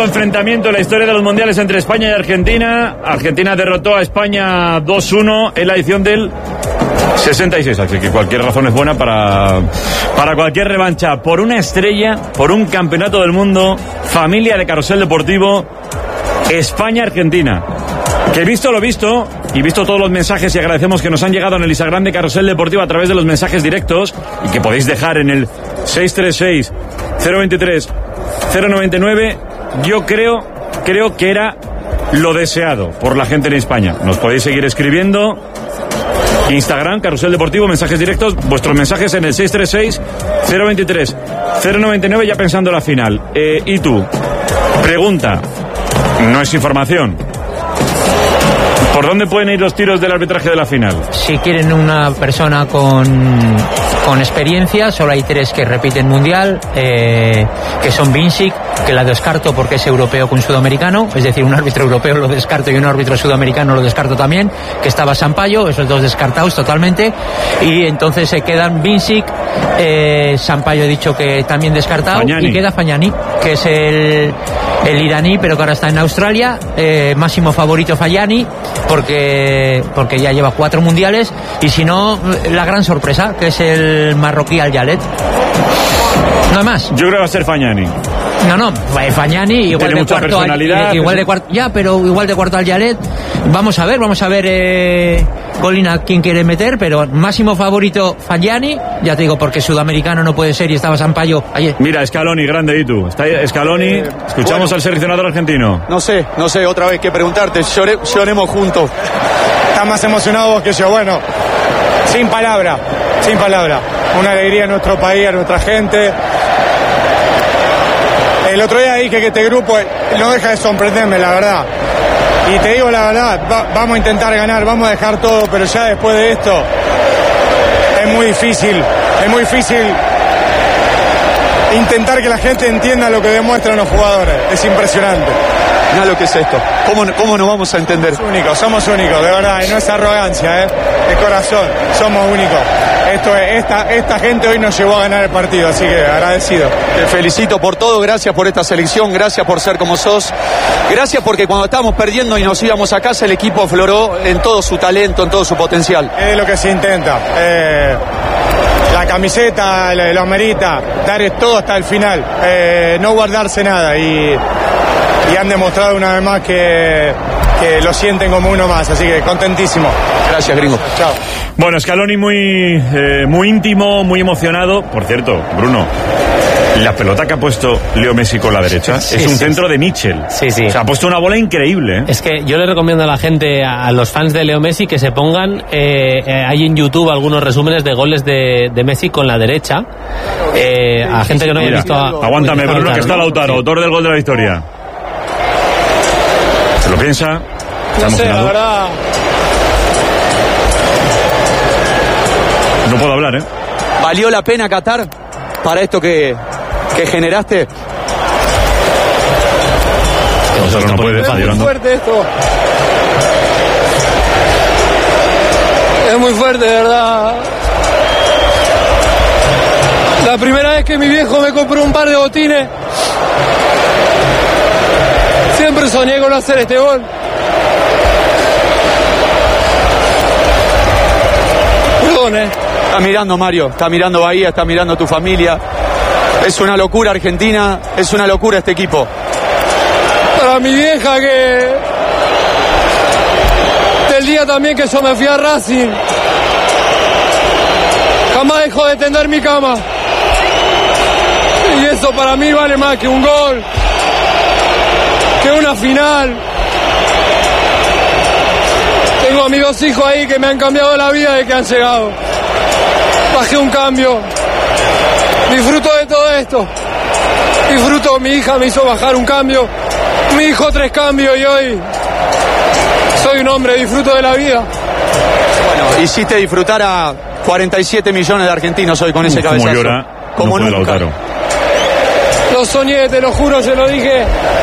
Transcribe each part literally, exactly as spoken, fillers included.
enfrentamiento en la historia de los mundiales entre España y Argentina. Argentina derrotó a España dos uno en la edición del sesenta y seis, así que cualquier razón es buena para, para cualquier revancha. Por una estrella, por un campeonato del mundo, familia de Carrusel Deportivo, España-Argentina. Que visto lo visto, y visto todos los mensajes, y agradecemos que nos han llegado en el Instagram de Carrusel Deportivo a través de los mensajes directos, y que podéis dejar en el seis tres seis, cero veintitrés, cero noventa y nueve, yo creo, creo que era lo deseado por la gente en España. Nos podéis seguir escribiendo. Instagram, Carrusel Deportivo, mensajes directos, vuestros mensajes en el seis tres seis, cero veintitrés, cero noventa y nueve, ya pensando en la final. Eh, ¿Y tú? Pregunta, no es información. ¿Por dónde pueden ir los tiros del arbitraje de la final? Si quieren una persona con, con experiencia, solo hay tres que repiten mundial, eh, que son Vincic, que la descarto porque es europeo con sudamericano, es decir, un árbitro europeo lo descarto y un árbitro sudamericano lo descarto también, que estaba Sampaio, esos dos descartados totalmente, y entonces se quedan Vincic, eh, Sampaio he dicho que también descartado, Fagnani. Y queda Fagnani, que es el, el iraní, pero que ahora está en Australia, eh, máximo favorito Fagnani, porque porque ya lleva cuatro mundiales, y si no, la gran sorpresa, que es el marroquí Al Yalet. No hay más. Yo creo que va a ser Fagnani. No, no, Fagnani igual de cuarto al, igual de cuarto, ya, pero igual de cuarto Al Yalet. Vamos a ver, vamos a ver eh, Colina quién quiere meter, pero máximo favorito Fagnani, ya te digo, porque sudamericano no puede ser y estaba Sampaio ayer. Mira, Scaloni, grande, ¿y tú? Está Scaloni, eh, escuchamos bueno, al seleccionador argentino. No sé, no sé, otra vez que preguntarte, llore, lloremos juntos. Estás más emocionado vos que yo, bueno, sin palabra, sin palabra. Una alegría a nuestro país, a nuestra gente. El otro día dije que este grupo no deja de sorprenderme, la verdad. Y te digo la verdad, va, vamos a intentar ganar, vamos a dejar todo, pero ya después de esto es muy difícil, es muy difícil intentar que la gente entienda lo que demuestran los jugadores. Es impresionante. Mira lo que es esto. ¿Cómo, cómo nos vamos a entender? Somos únicos, somos únicos, de verdad, y no es arrogancia, ¿eh? De corazón, somos únicos. Esto es, esta, esta gente hoy nos llevó a ganar el partido, así que agradecido. Te felicito por todo, gracias por esta selección, gracias por ser como sos, gracias porque cuando estábamos perdiendo y nos íbamos a casa, el equipo afloró en todo su talento, en todo su potencial. Es lo que se intenta. Eh, la camiseta lo, lo amerita, dar todo hasta el final, eh, no guardarse nada, y, y han demostrado una vez más que, que lo sienten como uno más, así que contentísimo. Gracias, gringo. Chao. Bueno, Scaloni muy, eh, muy íntimo, muy emocionado. Por cierto, Bruno, la pelota que ha puesto Leo Messi con la derecha sí, es un sí, centro sí. de Mitchell. Sí, sí. O sea, ha puesto una bola increíble, ¿eh? Es que yo le recomiendo a la gente, a los fans de Leo Messi, que se pongan, eh, eh, hay en YouTube algunos resúmenes de goles de, de Messi con la derecha. Eh, a gente que no haya visto... A, aguántame, Bruno, Lautaro, que está Lautaro, sí. autor del gol de la victoria. ¿Se lo piensa? No sé, la verdad... No puedo hablar, ¿eh? ¿Valió la pena Qatar para esto que, que generaste? Gonzalo no puede, es muy llorando. Fuerte esto. Es muy fuerte, de verdad. La primera vez que mi viejo me compró un par de botines, siempre soñé con hacer este gol. Perdón, eh. Está mirando Mario, está mirando Bahía, está mirando tu familia. Es una locura Argentina, es una locura este equipo. Para mi vieja que... Del día también que yo me fui a Racing, jamás dejó de tender mi cama. Y eso para mí vale más que un gol, que una final. Tengo a mis dos hijos ahí que me han cambiado la vida desde que han llegado. Bajé un cambio. Disfruto de todo esto. Disfruto, mi hija me hizo bajar un cambio. Mi hijo tres cambios y hoy soy un hombre, disfruto de la vida. Bueno, hiciste disfrutar a cuarenta y siete millones de argentinos hoy con ese cabezazo. Como llora, como no puede nunca. Lautaro. Lo soñé, te lo juro, se lo dije.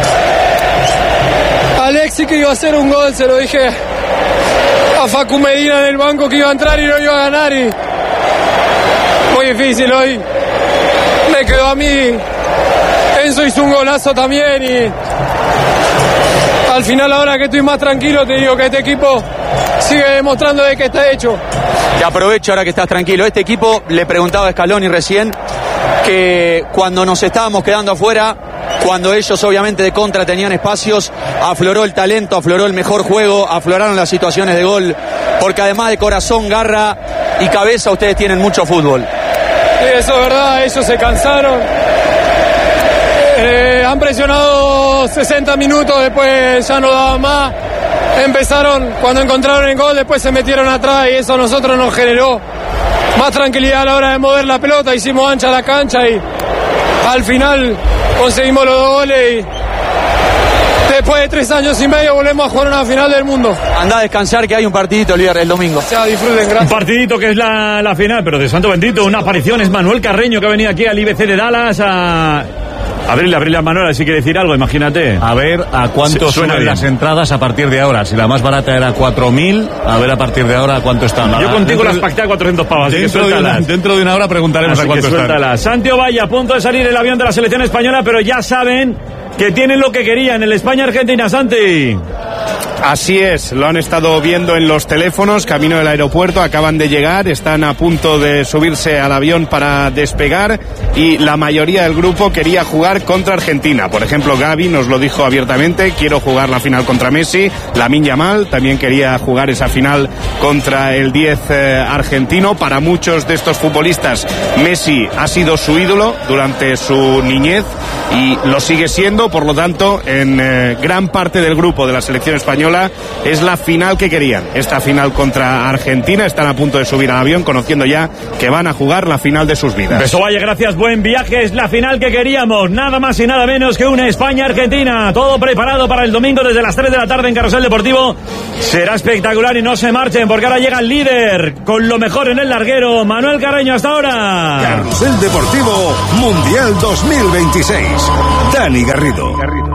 A Alexis que iba a hacer un gol, se lo dije. A Facu Medina en el banco que iba a entrar y no iba a ganar, y muy difícil hoy. Me quedó a mí. Enzo hizo un golazo también y al final, ahora que estoy más tranquilo, te digo que este equipo sigue demostrando de que está hecho. Te aprovecho ahora que estás tranquilo. Este equipo, le preguntaba a Scaloni recién, que cuando nos estábamos quedando afuera, cuando ellos obviamente de contra tenían espacios, afloró el talento, afloró el mejor juego, afloraron las situaciones de gol, porque además de corazón, garra y cabeza, ustedes tienen mucho fútbol. Sí, eso es verdad, ellos se cansaron. Eh, han presionado sesenta minutos, después ya no daban más. Empezaron, cuando encontraron el gol, después se metieron atrás y eso a nosotros nos generó más tranquilidad a la hora de mover la pelota. Hicimos ancha la cancha y al final conseguimos los dos goles y después de tres años y medio volvemos a jugar una final del mundo. Andá a descansar, que hay un partidito el, el domingo. Ya, disfruten, gracias. Un partidito que es la, la final, pero de santo bendito, una aparición es Manuel Carreño, que ha venido aquí al I B C de Dallas a... Abrirle, abrirle a Manuel, si quiere decir algo, imagínate. A ver a cuánto suena suben bien las entradas a partir de ahora. Si la más barata era cuatro mil, a ver a partir de ahora a cuánto están. Yo Ahora, contigo dentro las de- pacté a cuatrocientos pavos, así que Dentro de, una, suéltalas. dentro de una hora preguntaremos Así a que cuánto están. suéltalas. Santi Ovalle, a punto de salir el avión de la selección española, pero ya saben que tienen lo que querían, el España-Argentina, Santi. Así es, lo han estado viendo en los teléfonos, camino del aeropuerto, acaban de llegar, están a punto de subirse al avión para despegar y la mayoría del grupo quería jugar contra Argentina. Por ejemplo, Gavi nos lo dijo abiertamente, quiero jugar la final contra Messi. Lamine Yamal también quería jugar esa final contra el diez eh, argentino. Para muchos de estos futbolistas, Messi ha sido su ídolo durante su niñez y lo sigue siendo, por lo tanto, en eh, gran parte del grupo de la selección española es la final que querían. Esta final contra Argentina, están a punto de subir al avión conociendo ya que van a jugar la final de sus vidas. Beso Valle, gracias, buen viaje, es la final que queríamos, nada más y nada menos que una España-Argentina, todo preparado para el domingo desde las tres de la tarde en Carrusel Deportivo. Será espectacular y no se marchen porque ahora llega el líder con lo mejor en el larguero, Manuel Carreño, hasta ahora. Carrusel Deportivo Mundial dos mil veintiséis. Dani Garrido.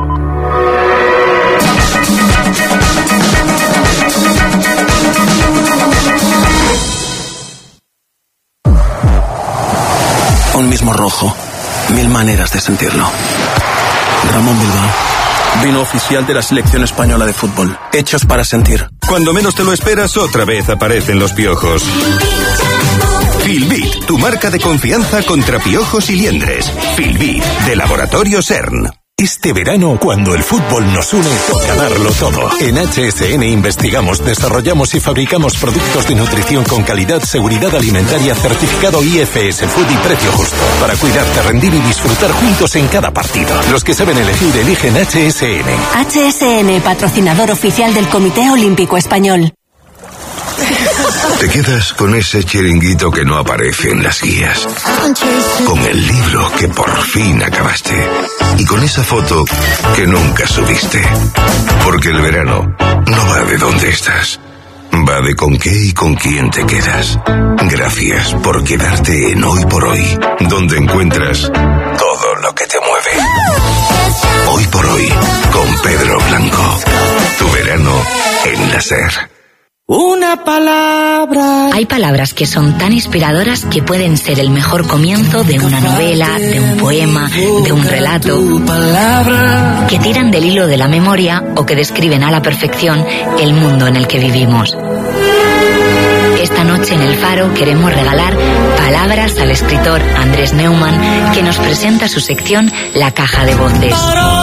Un mismo rojo, mil maneras de sentirlo. Ramón Bilbao, vino oficial de la selección española de fútbol, hechos para sentir. Cuando menos te lo esperas, otra vez aparecen los piojos. Filbit, tu marca de confianza contra piojos y liendres. Filbit, de Laboratorio CERN. Este verano, cuando el fútbol nos une, toca darlo todo. En H S N investigamos, desarrollamos y fabricamos productos de nutrición con calidad, seguridad alimentaria, certificado I F S Food y precio justo. Para cuidarte, rendir y disfrutar juntos en cada partido. Los que saben elegir, eligen H S N. H S N, patrocinador oficial del Comité Olímpico Español. Te quedas con ese chiringuito que no aparece en las guías, con el libro que por fin acabaste y con esa foto que nunca subiste. Porque el verano no va de dónde estás, va de con qué y con quién te quedas. Gracias por quedarte en Hoy por Hoy, donde encuentras todo lo que te mueve. Hoy por Hoy, con Pedro Blanco. Tu verano en la SER. Una palabra. Hay palabras que son tan inspiradoras que pueden ser el mejor comienzo de una novela, de un poema, de un relato, que tiran del hilo de la memoria o que describen a la perfección el mundo en el que vivimos. Esta noche en El Faro queremos regalar palabras al escritor Andrés Neumann, que nos presenta su sección La Caja de Voces.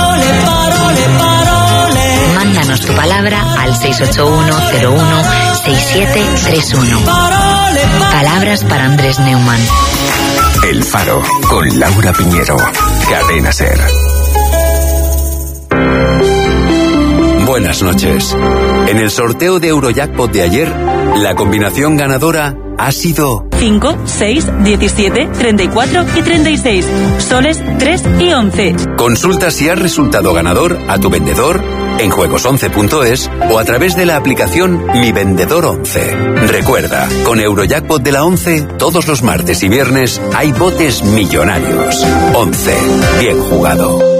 Mándanos tu palabra al seis ocho uno cero uno seis siete tres uno. Palabras para Andrés Neumann. El Faro, con Laura Piñero. Cadena SER. Buenas noches. En el sorteo de Eurojackpot de ayer, la combinación ganadora ha sido cinco, seis, diecisiete, treinta y cuatro y treinta y seis. Soles tres y once. Consulta si has resultado ganador a tu vendedor en juegos once punto es o a través de la aplicación Mi Vendedor once. Recuerda, con Eurojackpot de la once, todos los martes y viernes hay botes millonarios. once. Bien jugado.